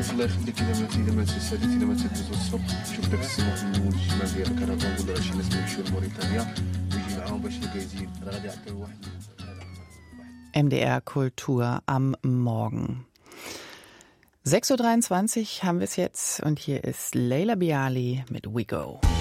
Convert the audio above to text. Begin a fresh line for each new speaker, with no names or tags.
الله يخليك إذا ما تسالي إذا ما تدوز الصبح شوف داك السيمون في النمو الشمال ديال الكرفان نقول له شي ناس يمشيو لموريتانيا ويجي معاهم باش يزيد راه غادي يعطيو واحد.
MDR Kultur am Morgen. 6:23 Uhr haben wir es jetzt und hier ist Leila Bialy mit We Go.